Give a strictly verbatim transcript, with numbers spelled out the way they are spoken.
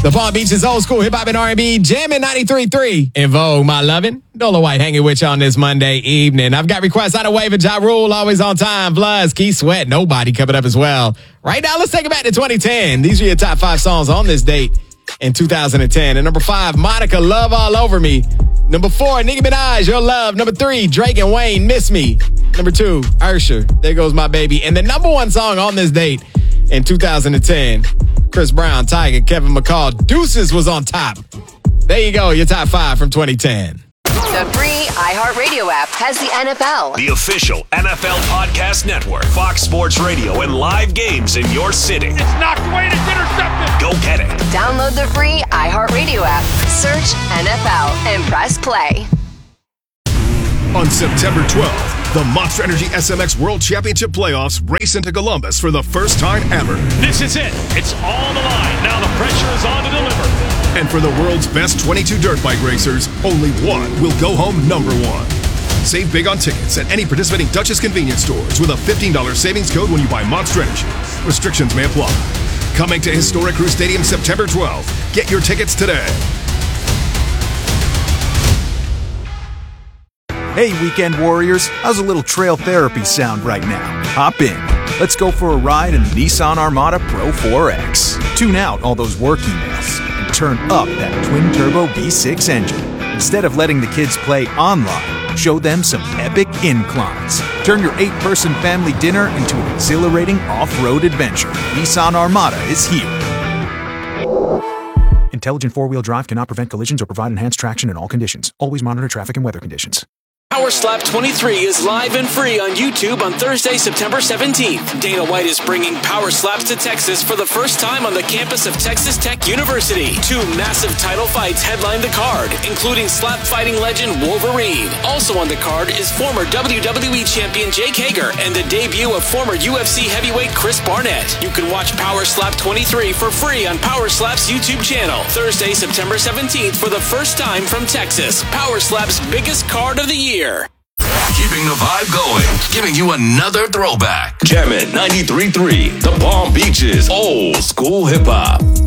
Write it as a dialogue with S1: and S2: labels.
S1: The Palm Beach's old school hip hop and R and B, jamming ninety-three point three. In Vogue, my lovin'. Dola White hanging with you on this Monday evening. I've got requests out of Wave and Ja Rule, always on time. Plus, Keith Sweat, Nobody coming up as well. Right now, let's take it back to twenty ten. These are your top five songs on this date in two thousand ten. And number five, Monica, Love All Over Me. Number four, Nicki Minaj, Your Love. Number three, Drake and Wayne, Miss Me. Number two, Usher, There Goes My Baby. And the number one song on this date in two thousand ten, Chris Brown, Tyga, Kevin McCall, Deuces was on top. There you go, your top five from twenty ten.
S2: The free iHeartRadio app has the N F L,
S3: the official N F L podcast network, Fox Sports Radio, and live games in your city.
S4: It's knocked away and it's intercepted.
S3: Go get it.
S2: Download the free iHeartRadio app, search N F L, and press play.
S5: On September twelfth, the Monster Energy S M X World Championship Playoffs race into Columbus for the first time ever.
S4: This is it. It's on the line. Now the pressure is on to deliver.
S5: And for the world's best twenty-two dirt bike racers, only one will go home number one. Save big on tickets at any participating Dutchess convenience stores with a fifteen dollars savings code when you buy Monster Energy. Restrictions may apply. Coming to Historic Crew Stadium September twelfth. Get your tickets today.
S6: Hey, weekend warriors, how's a little trail therapy sound right now? Hop in. Let's go for a ride in the Nissan Armada Pro four X. Tune out all those work emails and turn up that twin-turbo V six engine. Instead of letting the kids play online, show them some epic inclines. Turn your eight-person family dinner into an exhilarating off-road adventure. Nissan Armada is here. Intelligent four-wheel drive cannot prevent collisions or provide enhanced traction in all conditions. Always monitor traffic and weather conditions.
S7: Power Slap twenty-three is live and free on YouTube on Thursday, September seventeenth. Dana White is bringing Power Slaps to Texas for the first time on the campus of Texas Tech University. Two massive title fights headline the card, including slap fighting legend Wolverine. Also on the card is former W W E champion Jake Hager and the debut of former U F C heavyweight Chris Barnett. You can watch Power Slap twenty-three for free on Power Slap's YouTube channel. Thursday, September seventeenth for the first time from Texas. Power Slap's biggest card of the year.
S3: Keeping the vibe going, giving you another throwback. Jamming ninety-three point three, the Palm Beach's old school hip hop.